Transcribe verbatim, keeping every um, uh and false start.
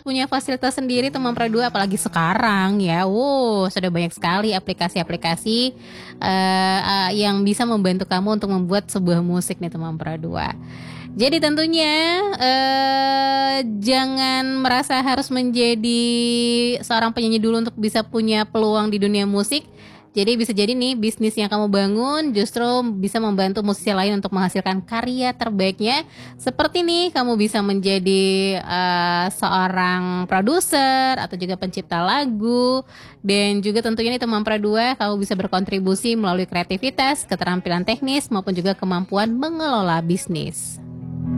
punya fasilitas sendiri teman Pra dua, apalagi sekarang ya. Wow, sudah banyak sekali aplikasi-aplikasi uh, uh, yang bisa membantu kamu untuk membuat sebuah musik nih teman Pra dua. Jadi tentunya uh, jangan merasa harus menjadi seorang penyanyi dulu untuk bisa punya peluang di dunia musik. Jadi bisa jadi nih bisnis yang kamu bangun justru bisa membantu musisi lain untuk menghasilkan karya terbaiknya. Seperti nih kamu bisa menjadi uh, seorang produser atau juga pencipta lagu. Dan juga tentunya nih teman Pra dua, kamu bisa berkontribusi melalui kreativitas, keterampilan teknis maupun juga kemampuan mengelola bisnis.